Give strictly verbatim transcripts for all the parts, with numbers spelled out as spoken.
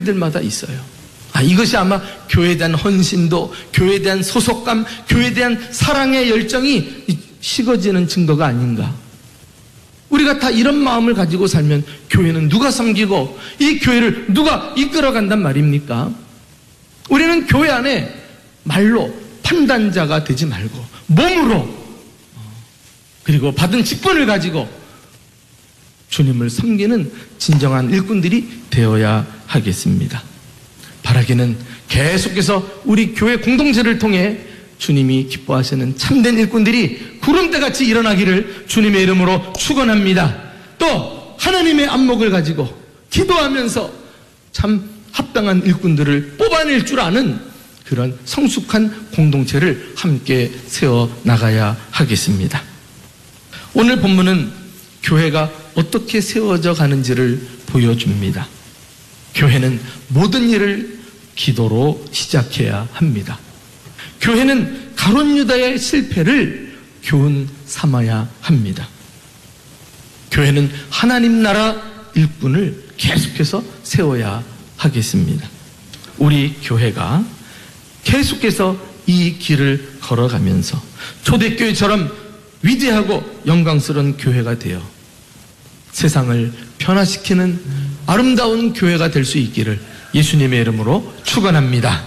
들마다 있어요. 아, 이것이 아마 교회에 대한 헌신도, 교회에 대한 소속감, 교회에 대한 사랑의 열정이 식어지는 증거가 아닌가. 우리가 다 이런 마음을 가지고 살면 교회는 누가 섬기고 이 교회를 누가 이끌어간단 말입니까? 우리는 교회 안에 말로 판단자가 되지 말고 몸으로 그리고 받은 직분을 가지고 주님을 섬기는 진정한 일꾼들이 되어야 하겠습니다. 바라기는 계속해서 우리 교회 공동체를 통해 주님이 기뻐하시는 참된 일꾼들이 구름대같이 일어나기를 주님의 이름으로 축원합니다. 또 하나님의 안목을 가지고 기도하면서 참 합당한 일꾼들을 뽑아낼 줄 아는 그런 성숙한 공동체를 함께 세워나가야 하겠습니다. 오늘 본문은 교회가 어떻게 세워져 가는지를 보여줍니다. 교회는 모든 일을 기도로 시작해야 합니다. 교회는 가룟 유다의 실패를 교훈 삼아야 합니다. 교회는 하나님 나라 일꾼을 계속해서 세워야 하겠습니다. 우리 교회가 계속해서 이 길을 걸어가면서 초대교회처럼 위대하고 영광스러운 교회가 되어 세상을 변화시키는 아름다운 교회가 될 수 있기를 예수님의 이름으로 축원합니다.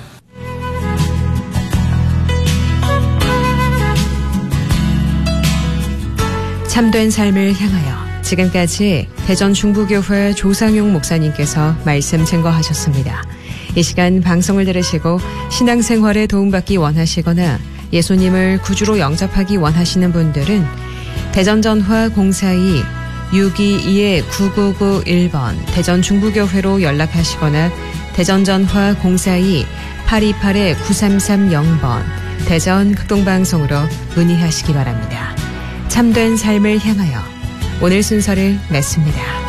참된 삶을 향하여 지금까지 대전 중부교회 조상용 목사님께서 말씀 증거하셨습니다. 이 시간 방송을 들으시고 신앙생활에 도움받기 원하시거나 예수님을 구주로 영접하기 원하시는 분들은 대전전화 공사이 육이이 구구구일 번 대전 중부교회로 연락하시거나 대전전화 공사이 팔이팔 구삼삼영 번 대전 극동방송으로 문의하시기 바랍니다. 참된 삶을 향하여 오늘 순서를 맺습니다.